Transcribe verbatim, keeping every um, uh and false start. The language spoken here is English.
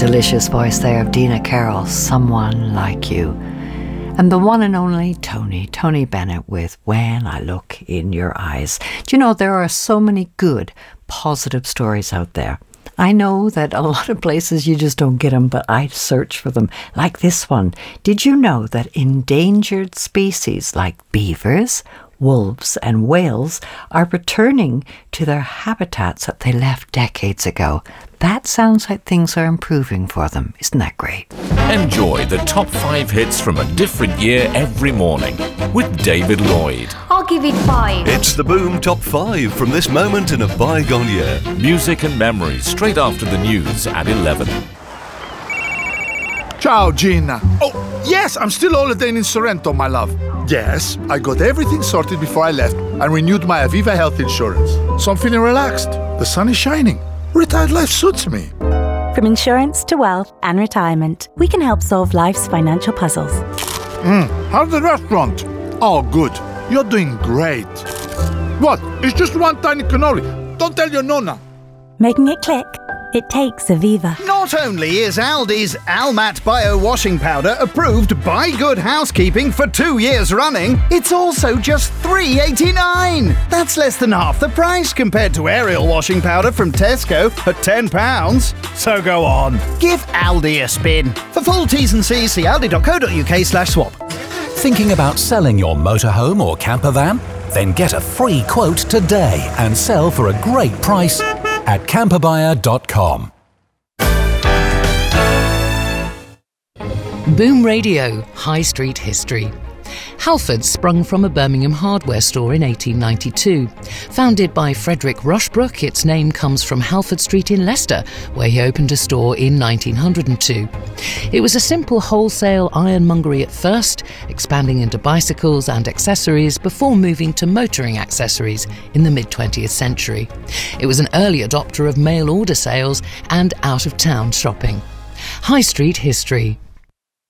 delicious voice there of Dina Carroll, Someone Like You. And the one and only Tony, Tony Bennett with When I Look in Your Eyes. Do you know, there are so many good, positive stories out there. I know that a lot of places you just don't get them, but I search for them, like this one. Did you know that endangered species like beavers, wolves and whales are returning to their habitats that they left decades ago? That sounds like things are improving for them. Isn't that great? Enjoy the top five hits from a different year every morning with David Lloyd. I'll give it five. It's the Boom Top five from this moment in a bygone year. Music and memories straight after the news at eleven. Ciao, Gina. Oh, yes, I'm still holidaying in Sorrento, my love. Yes, I got everything sorted before I left and renewed my Aviva health insurance. So I'm feeling relaxed. The sun is shining. Retired life suits me. From insurance to wealth and retirement, we can help solve life's financial puzzles. Mm, how's the restaurant? Oh, good. You're doing great. What? It's just one tiny cannoli. Don't tell your nonna. Making it click? It takes Aviva. Not only is Aldi's Almat Bio Washing Powder approved by Good Housekeeping for two years running, it's also just three eighty-nine. That's less than half the price compared to Ariel Washing Powder from Tesco at ten pounds. So go on, give Aldi a spin. For full T's and C's, see aldi.co.uk slash swap. Thinking about selling your motorhome or camper van? Then get a free quote today and sell for a great price at camper buyer dot com. Boom Radio, High Street History. Halford sprung from a Birmingham hardware store in eighteen ninety-two. Founded by Frederick Rushbrook, its name comes from Halford Street in Leicester, where he opened a store in nineteen oh two. It was a simple wholesale ironmongery at first, expanding into bicycles and accessories before moving to motoring accessories in the mid-twentieth century. It was an early adopter of mail order sales and out-of-town shopping. High Street History.